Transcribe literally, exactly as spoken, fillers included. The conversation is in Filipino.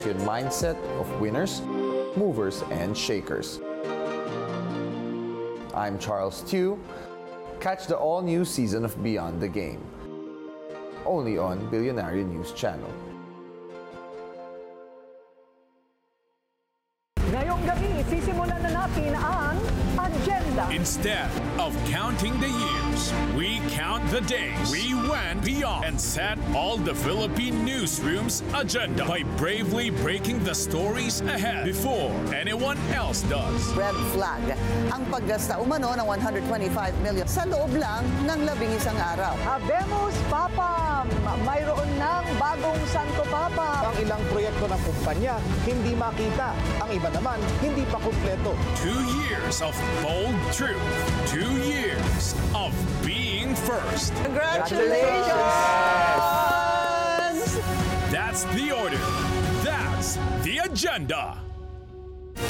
mindset of winners, movers, and shakers. I'm Charles Tew. Catch the all-new season of Beyond the Game, only on Billionaire News Channel. Ngayong gabi, sisimulan na natin ang agenda. Instead of counting the years, we count the days. We went beyond and set all the Philippine newsroom's agenda by bravely breaking the stories ahead before anyone else does. Red flag ang paggasta umano ng one hundred twenty-five million sa loob lang ng labing isang araw. Habemos Papa, mayroon ng bagong Santo Papa. Ang ilang proyekto ng kumpanya hindi makita. Ang iba naman hindi pa kumpleto. Two years of bold truth. Two years of being first. Congratulations! That's the order. That's the agenda.